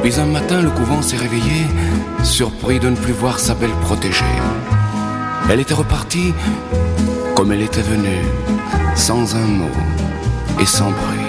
Puis un matin, le couvent s'est réveillé, surpris de ne plus voir sa belle protégée. Elle était repartie comme elle était venue, sans un mot et sans bruit.